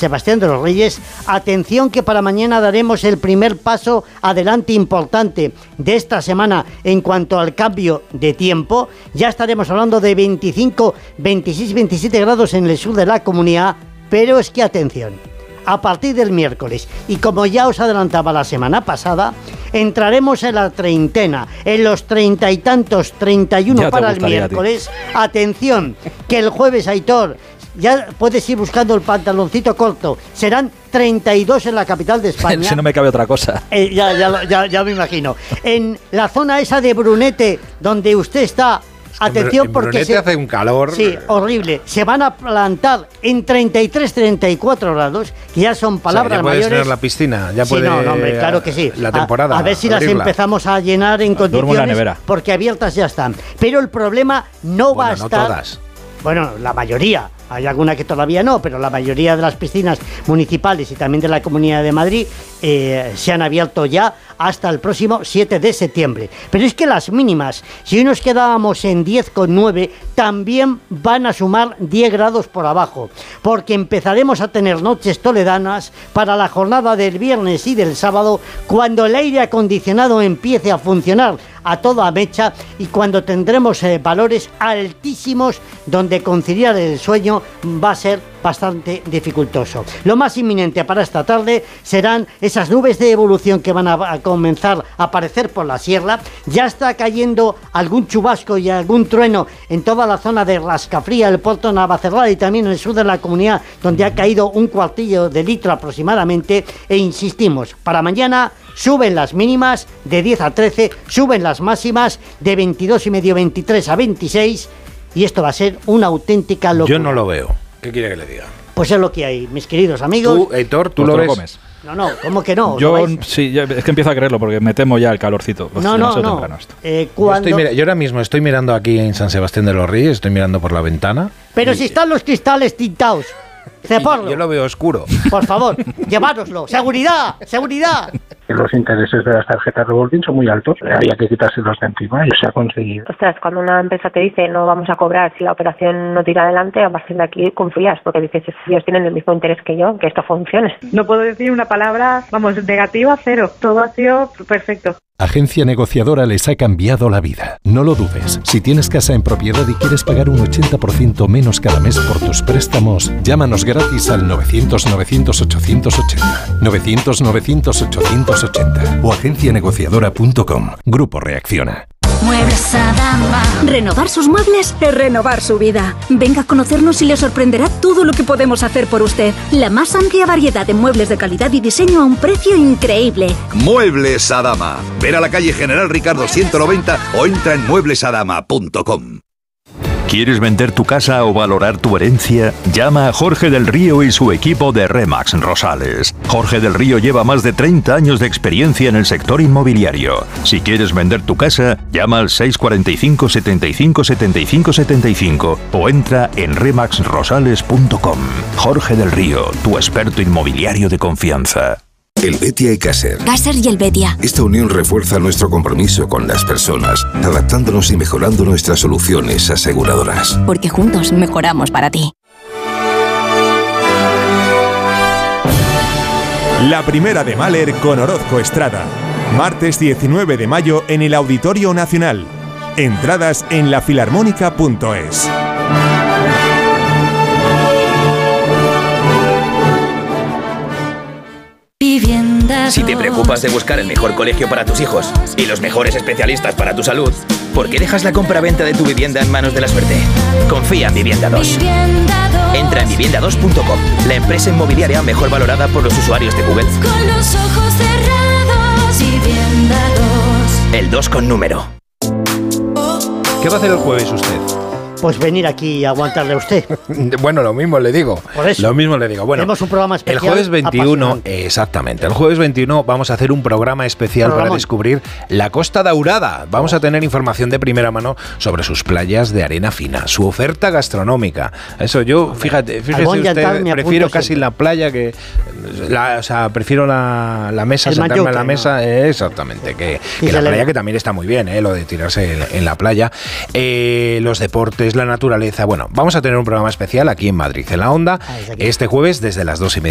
Sebastián de los Reyes. Atención, que para mañana daremos el primer paso adelante importante de esta semana en cuanto al cambio de tiempo. Ya estaremos hablando de 25, 26, 27 grados en el sur de la comunidad, pero es que atención, a partir del miércoles, y como ya os adelantaba la semana pasada, entraremos en la treintena, en los 30 y tantos, 31 para el miércoles. Atención, que el jueves, Aitor, ya puedes ir buscando el pantaloncito corto, serán 32 en la capital de España. Si no me cabe otra cosa. Ya me imagino. En la zona esa de Brunete, donde usted está... Atención, porque Brunete hace un calor. Sí, horrible. Se van a plantar en 33, 34 grados, que ya son palabras ya mayores. Puedes tener la piscina, ya sí, puede. No, hombre, claro que sí. La temporada. A ver si las empezamos a llenar en condiciones, la nevera, porque abiertas ya están. Pero el problema no va a estar. No todas. Bueno, la mayoría. Hay alguna que todavía no, pero la mayoría de las piscinas municipales y también de la Comunidad de Madrid se han abierto ya hasta el próximo 7 de septiembre. Pero es que las mínimas, si hoy nos quedábamos en 10,9, también van a sumar 10 grados por abajo, porque empezaremos a tener noches toledanas para la jornada del viernes y del sábado, cuando el aire acondicionado empiece a funcionar a toda mecha y cuando tendremos valores altísimos donde conciliar el sueño va a ser bastante dificultoso. Lo más inminente para esta tarde serán esas nubes de evolución que van a comenzar a aparecer por la sierra. Ya está cayendo algún chubasco y algún trueno en toda la zona de Rascafría, el puerto de Navacerrada y también en el sur de la comunidad, donde ha caído un cuartillo de litro aproximadamente. E insistimos, para mañana suben las mínimas de 10 a 13, suben las máximas de 22,5, 23 a 26, y esto va a ser una auténtica locura. Yo no lo veo. ¿Qué quiere que le diga? Pues es lo que hay, mis queridos amigos. Tú, Heitor, ¿tú lo ves? Comes. No, ¿cómo que no? Yo sí, es que empiezo a creerlo porque me temo ya el calorcito. No. Yo ahora mismo estoy mirando aquí en San Sebastián de los Reyes, estoy mirando por la ventana. Pero si están los cristales tintados. Yo lo veo oscuro. Por favor, llevároslo. ¡Seguridad! ¡Seguridad! Los intereses de las tarjetas revolving son muy altos, había que quitárselos de encima y se ha conseguido. Ostras, cuando una empresa te dice no vamos a cobrar si la operación no tira adelante, a partir de aquí confías, porque dices, ellos tienen el mismo interés que yo, que esto funcione. No puedo decir una palabra, negativa, cero. Todo ha sido perfecto. Agencia Negociadora les ha cambiado la vida. No lo dudes. Si tienes casa en propiedad y quieres pagar un 80% menos cada mes por tus préstamos, llámanos gratis al 900-900-880. 900-900-880 o agencianegociadora.com. Grupo Reacciona. Muebles Adama. Renovar sus muebles es renovar su vida. Venga a conocernos y le sorprenderá todo lo que podemos hacer por usted. La más amplia variedad de muebles de calidad y diseño a un precio increíble. Muebles Adama. Ver a la calle General Ricardo 190 o entra en mueblesadama.com. ¿Quieres vender tu casa o valorar tu herencia? Llama a Jorge del Río y su equipo de Remax Rosales. Jorge del Río lleva más de 30 años de experiencia en el sector inmobiliario. Si quieres vender tu casa, llama al 645 75 75 75 o entra en remaxrosales.com. Jorge del Río, tu experto inmobiliario de confianza. Helvetia y Caser. Caser y Helvetia. Esta unión refuerza nuestro compromiso con las personas, adaptándonos y mejorando nuestras soluciones aseguradoras. Porque juntos mejoramos para ti. La primera de Mahler con Orozco Estrada. Martes 19 de mayo en el Auditorio Nacional. Entradas en lafilarmónica.es. Si te preocupas de buscar el mejor colegio para tus hijos y los mejores especialistas para tu salud, ¿por qué dejas la compra-venta de tu vivienda en manos de la suerte? Confía en Vivienda 2. Entra en vivienda2.com, la empresa inmobiliaria mejor valorada por los usuarios de Google. Con los ojos cerrados, Vivienda 2. El 2 con número. ¿Qué va a hacer el jueves usted? Pues venir aquí y aguantarle a usted. Bueno, lo mismo le digo. Por eso. Lo mismo le digo. Bueno, tenemos un programa especial. El jueves 21, exactamente. El jueves 21 vamos a hacer un programa especial para descubrir la Costa Daurada. Vamos a tener información de primera mano sobre sus playas de arena fina, su oferta gastronómica. Eso yo, fíjese usted, prefiero casi la playa que... prefiero la mesa, sentarme en la mesa, exactamente, que la playa, que también está muy bien, lo de tirarse en la playa. Los deportes, la naturaleza. Bueno, vamos a tener un programa especial aquí en Madrid, en la Onda, este jueves desde las 2:30